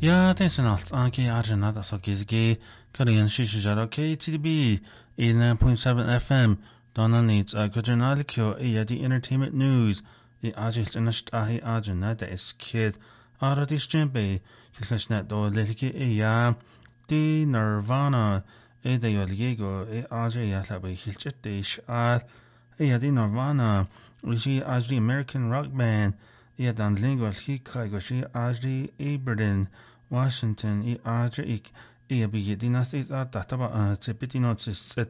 Ja, det är snart anki arjana så kizgi Korean shishijaro KTB 89.7 FM Donna needs a kujernalikyo the entertainment news I ajil inashtahi arjana da is kid Arati Stimpe Kilkashnet do liliki ya di Nirvana da yoliego ajay yatlabe hilchetish di Nirvana Rishi ajdi American rock band dan lingua hika goshi ajdi Aberdeen Washington bi dynasty tataba tipitino tsit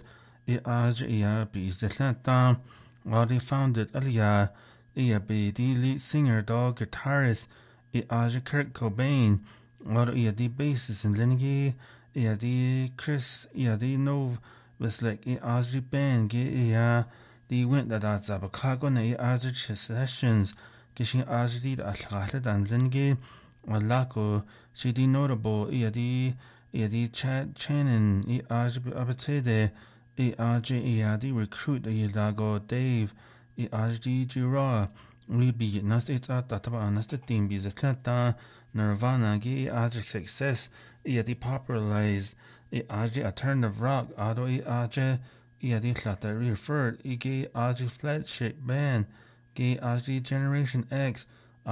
bi Atlanta already founded Aliyah bi the lead singer dog guitarist Kurt Cobain the bassist in Lenny the Chris the no was like band the went that Zabakago na sessions Kishin Ajdi Al and Lenny Walako, she di notable the Chad Channon Abatede the recruit Dago Dave Ajdi Jira we be Nastit Tataba Nastatin be Atlanta Nirvana success the popularized alternative rock Ado the Tlata referred flagship band Generation X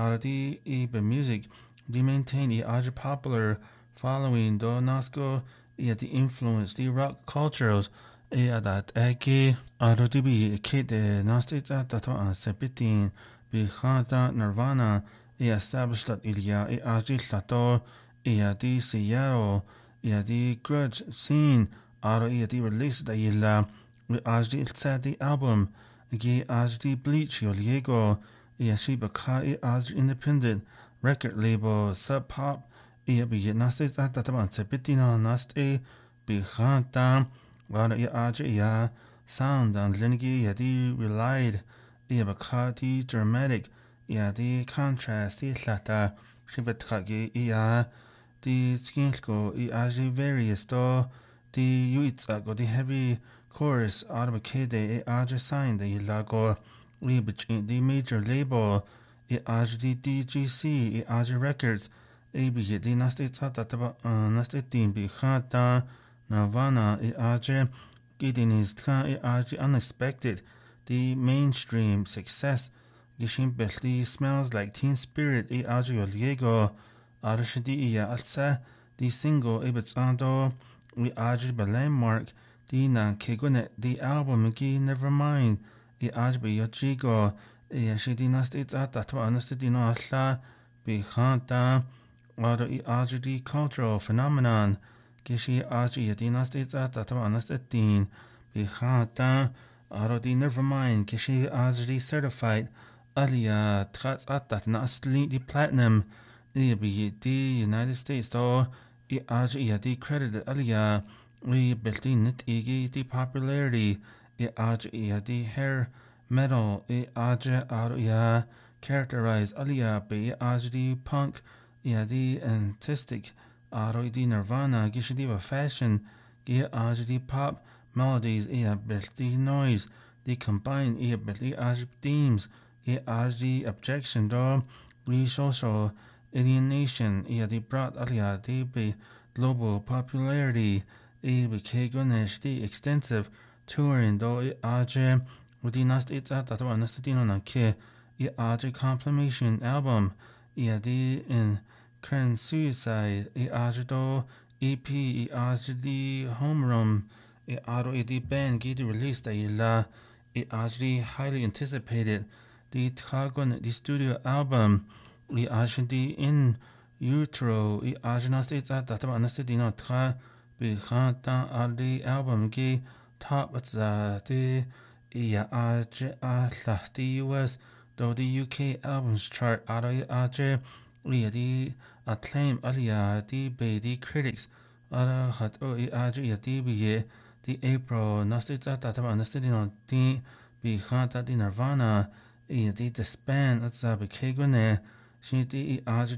music they maintain the popular following do nasco the influence the rock cultures that eki be kid nasita tato sepitin bihata Nirvana established that ilia lato the Seattle the grudge scene the release da illa the album the bleach yoliego she became independent record label Sub Pop be nasty tataban sepitina nasty bihanta sound and lingi the relied bakati dramatic the contrast the lata shibatkagi the skinsko various do the yuitsa go the heavy chorus automacade sign the lago the major label the DGC Records the nasty tata nasty team bihata Nirvana getting his unexpected the mainstream success Gishin Betli smells like Teen Spirit Yoliego Arashidi Alsa the single Ebetsando the landmark the na kegonet the album Nevermind Yojigo she dynasty tatwa anastidino alla bihanta the cultural phenomenon Gishi dynasty tatwa anastidin bihanta the Nevermind Gishi the certified Aliyah Tat Nasli the platinum the United States though the credited Aliyah we built in it the popularity the hair metal characterized Aliyah by the punk the artistic the Nirvana gishdiva fashion the pop melodies the noise the combined the themes the objection do we social alienation the brought Aliyah the global popularity the extensive touring do with the nasty tatwa nastino na ke compilation album the in current suicide do EP the homeroom the band get released la the highly anticipated the Tagon the studio album the in utero nasty tatwa nastino tra bihanta the album top the the US though the UK albums chart the acclaim the critics the April Nastita Nastidino the Nirvana the disband she the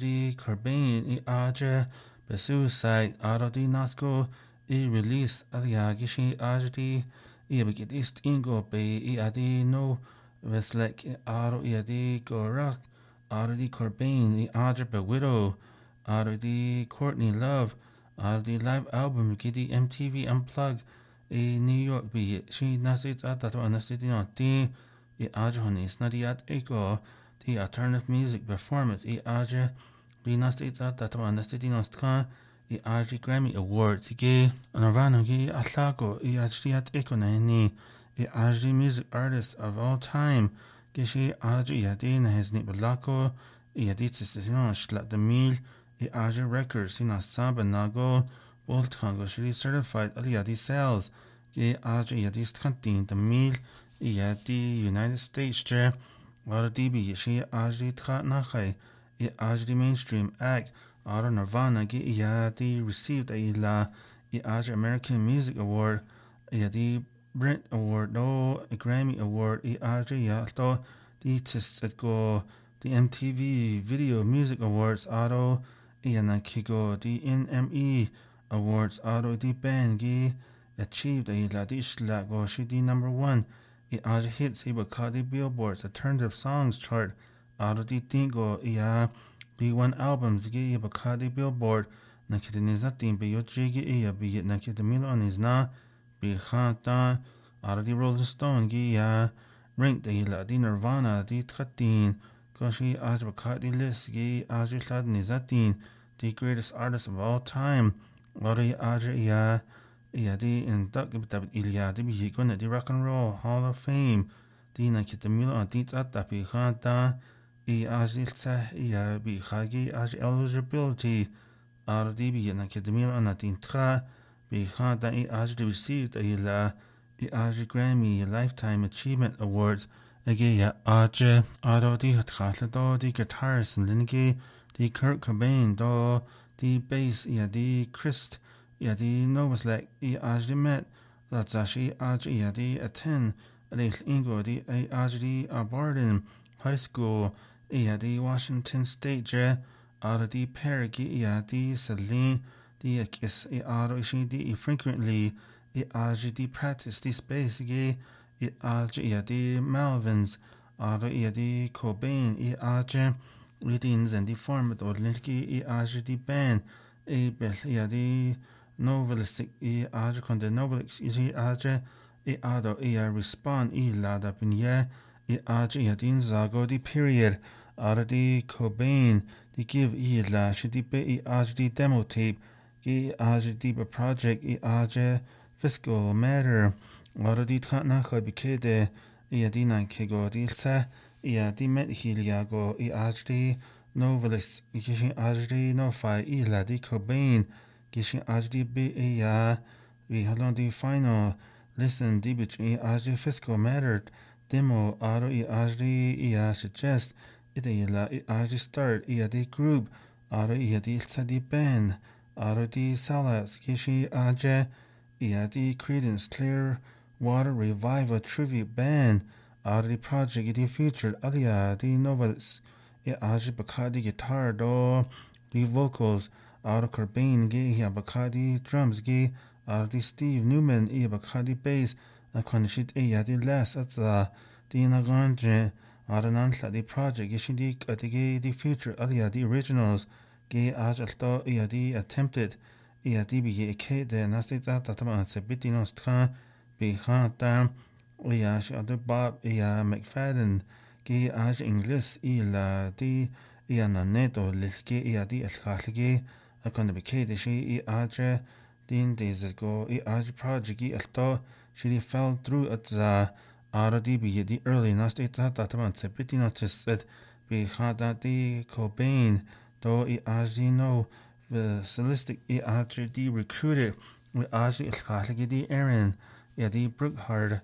Cobain the suicide the Nasco release Gishi the East Ingo the no was like the Gorak the Cobain the widow out of the Courtney Love, out of the live album, get the MTV Unplugged, New York be she nasit at that one city not the Ajahon is not yet echo, the alternative music performance, Aja, be nasit at that one city not can, Aja Grammy Awards, gay, and Arano gay Atlago, Ajriat echo nani, Aja music artist of all time, Gishi Aja Yadina has Nibalaco, Yaditsis is not Schlat the meal. Aja Records in Samba Nago, Bolt Congo Shiri certified Aliadi sales. Ye Aja Yadis Kantin, the meal, Yadi United States chair, Wada DB, she Aja Trat Nakai, Aja mainstream act, Auto Nirvana, Ge Yadi received a La, Aja American Music Award, Yadi Brent Award, no, a Grammy Award, Aja Yato, the Tis at Go, the MTV Video Music Awards, Auto. Kigo the NME Awards Auto the band gi achieved a ladishla go shidi number 1 Aja hits the Billboard's alternative songs chart Auto the tingo the one albums gi ibakadi Billboard nakidinizatin be yojigi be nakidimilo is na be khata Auto the Rolling Stone gi ranked the Nirvana the tkatin Goshi Ajbakati list gi Ajlad Nizatin, the greatest artist of all time. Lori Aja Yadi inducted Ilia, the Bihikun, the Rock and Roll Hall of Fame, the Nakitamilo Adita Tapihata, Ajilsa Bihagi Aj eligibility, RDB Nakitamilo Natintra, Bihata Aj received a Aj Grammy Lifetime Achievement Awards. Again, Aja, Auto the Hatlado, the guitarist and Lingy, the Kurt Cobain, do the bass, the Christ, the Novaslek, Aja met, that's actually Aja, the attend, the Ingo, the Aja, Barden High School, the Washington State, Auto the Perigi, the Celine, the Kiss, Auto, the frequently, the Aja, the practice, the space, Aja the Malvins, the Cobain, Aja readings and the format or Linky, Aja the band, the novelistic, Aja con the novelist, Aja, Ado, respond, Lada Pinya, Aja the Zago, the period, the Cobain, the give, La, Shidipe, Aja the demo tape, Aja the project, Aja fiscal matter. Auto di Tratnako Bikede, Iadina Kego Dilsa, Iadi Met Hiliago, Ajdi, Novelist, Gishin Ajdi, Nofi, Ila di Cobain, Gishin Ajdi B. We had the final listen, Dibich, Ajdi Fiscal Matter, Demo, Auto Ajdi, suggest, Ila Ajdi Start, Iadi Group, Auto Iadi Sadi Band, Auto di Salas, Gishi Aja, Iadi Credence Clear. Water Revival Tribute Band, the project it featured Alia, the novels, Bakadi guitar, the vocals, Cobain, Bakadi drums, the Steve Newman, Bakadi bass, Konishit, the last at the Naganje, the project, Yishindi, the future Alia, the originals, Ajalto, the attempted, DBK, the Nasita, Tataman, Sebitinos, Bihata, Other Bob, McFadden, Aj English, La di Naneto, Liski, di Alcaligi, a convicate, she, Aja, Din days ago, Aj project, Alto, she fell through at the RDB, the early Nastita, Tataman, Sepitino tested, Bihata, the Cobain, though Ajino, the Celestic, Aj, recruited, with Aj Alcaligi, the Aaron. The Brookhard,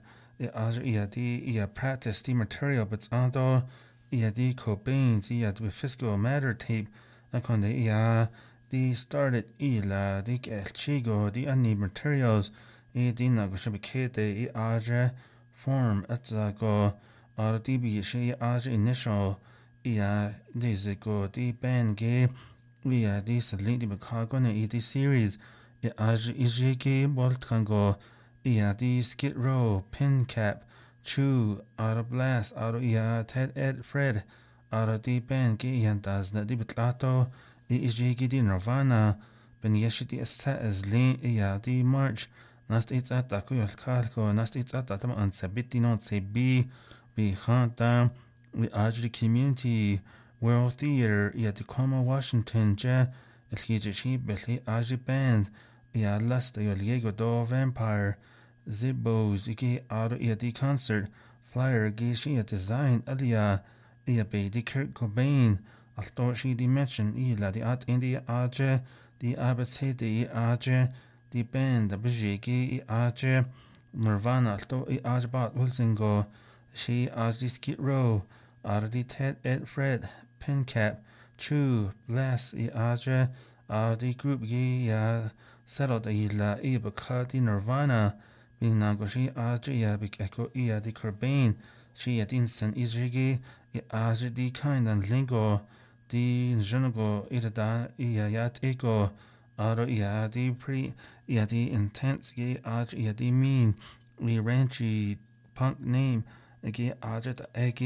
the practice the material, but although the Cobain, the fiscal matter tape, con the started the Chigo, the any materials, the Nagoshabike, the Aja form at the go, or the she Aja initial, this go, the band gay, this lady Bakagon, the series, the Aja Ijiki, Boltango. The Skid Row, Pin Cap, Chew, Auto Blast, Auto Ted Ed Fred, Auto the band, Giantas, the Dibitlato, is jigi Nirvana ben yeshiti set as lean di March nast it's at the kuyal kalko nast it's at the on sabiti not say be hanta we ajri community world theater Tacoma Washington ja el hijishi beli ajri band last yo liego do vampire Zibbos iki aro di concert flyer gishi design alia be di Kurt Cobain although she di mention la di at India aje di abetse di aje di band bjigi aje Nirvana although aje bat Wilsingo she aje Skid Row di Ted Ed Fred Pencap True Bless aje di group settled la baka di Nirvana Binago she aje bikeko di Cobain she instant izrigi di kind and lingo di njunugo da yat ego aro di pre di intense di mean we ranchy punk name da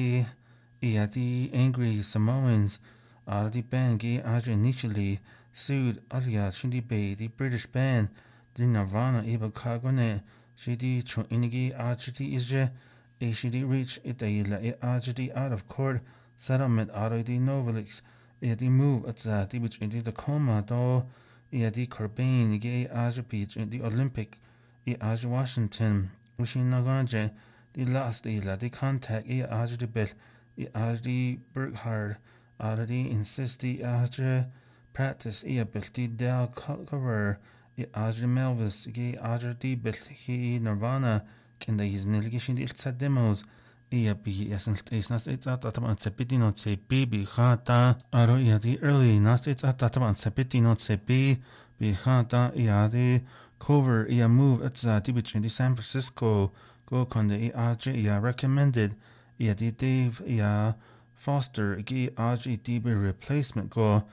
di angry Samoans di band initially sued shindi bay the British band di Nirvana kagone shidi cho inigi di isje shidi reach di out of court settlement di Novelix di move at di which the Tacoma do di Cobain beach in the Olympic Washington wishing naganje di last di contact di bel di Burkhard di insist di practice bel di del cover Melvis di bel Nirvana can the his nilgishin di demos it's not it's at on sepiti not say baby hata aro di early not it's at on sepiti not say be hata the cover move at the beach in San Francisco go con the recommended di Dave Foster DB replacement go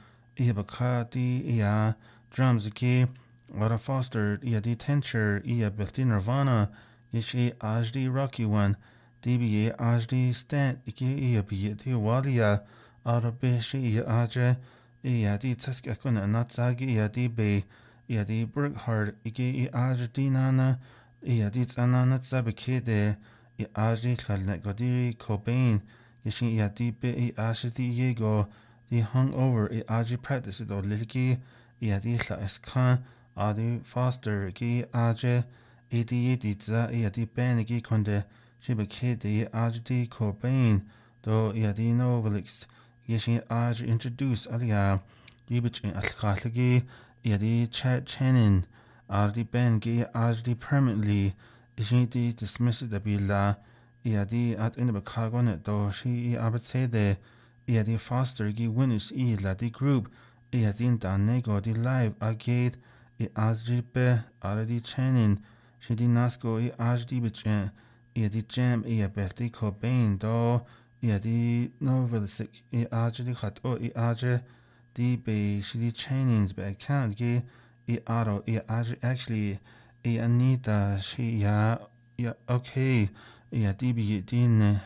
bakati drums Laura Foster di Tencher belti Nirvana Yishi Ajdi Rocky one DBA Ajdi Stant di Walia Arabishi Aja di Taskakuna Natsagi di Bay di Burkhard Ajdi Nana di Tsanana Zabakede Ajdi Kalnegodi Cobain Yishi di Be Ashdi Yego di hungover Ajdi practice do Liliki di Eskan Adi Foster Aja di band konde shibakede di Cobain do di Novelix yeshin introduce alia di bichin alkhaligi di Chad Channing di band di permanently yeshin di dismissed the bila di at in the Bakagonet do she abatsede di Foster winners la di group di Danego di live agade Ajripe di Channing she di Nasco di bichin di jam belti Cobain do di Novelix di khato di be she di Channing's by account aro actually Anita she okay di be din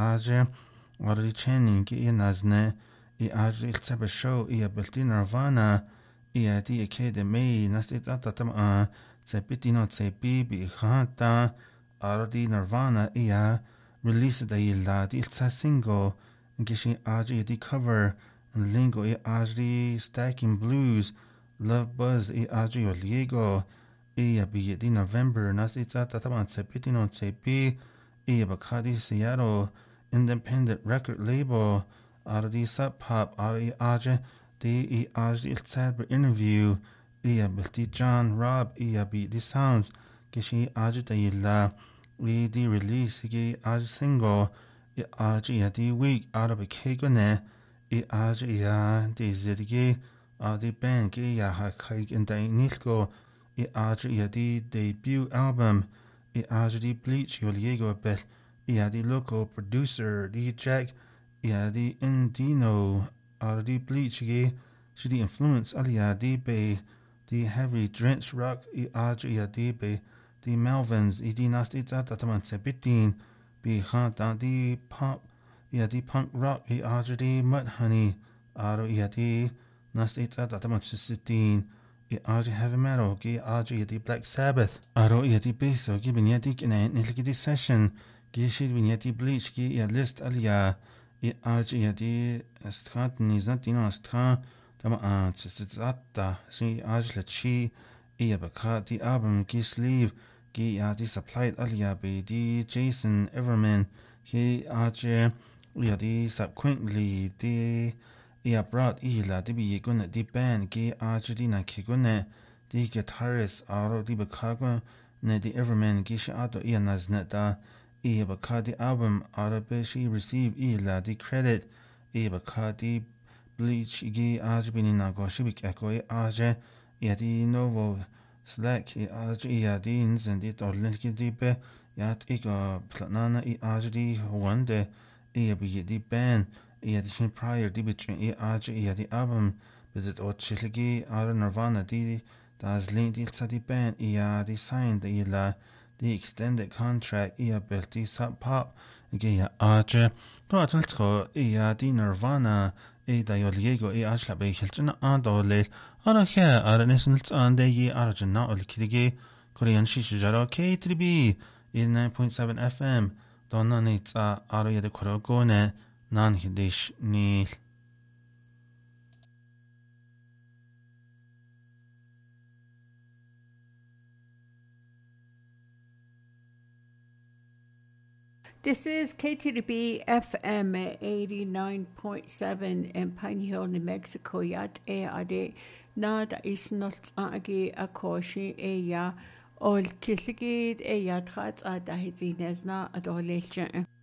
di Channing nazne il sabe show belti Nirvana di Academy nasti tata sepiti not sepi hata di Nirvana release da di single gishi di cover lingo di Stacking Blues Love Buzz Oliego di November nasti tata sepiti not sepi bakadi Seattle independent record label di Sub Pop di il saber interview bilti John Rob di Sounds gishi da di release single di week kegone di zidigi di band hakaik in da nilko di debut album di Bleach Yoliego bel di local producer di Jack di Indino di Bleach she di influence di bay di heavy drenched rock di bay di Melvins di nasty tataman sebitin bi di pop di punk rock di Mudhoney di Nas it's at the Monsitin, Aji Heavy Metal, Gi Aji the Black Sabbath, Aro Yeti Beso, Gibin Yetik in a Nilkidi session, Gi Shid Vigneti Bleach, Gi List Alia, Aji Yeti Straten is not in Astra, Tama Tsata, Si Aj Lachi, Iabaka, the album Gi Sleeve, Gi Yadi supplied Alia Be di Jason Everman, Gi Aji Yadi subsequently the brought ila di bi guna di band Gi Aji di na kiguna di guitarist Aro di Bakago ne di Everman Gi Shato Nazneta Baka the album Aro be she received ila di credit Baka di Bleach Gi Aji bini na go shibik echo Aji Yadi Novo Slack Aji Yadi Nzendi Torlinki di be Yat Ego Platnana Aji di Wande bi di band Shin prior di between Aji the album visit or Chiligi Ara Nirvana di das link di sa di band di signed the extended contract built di sub pop Aji to atulsko di Nirvana da yoliego Aji la be hilchina andole ara khe ara nesnils ande Arjun na olkidigi Korean shishijaro K3B 89.7 FM donna nitsa ara yede korogone nan hidish nil. This is KTDB FM 89.7 in Pine Hill, New Mexico. Yat ade na da isnot agi akoshi ya ol kisigid yat khat ada hizinezna adolelche.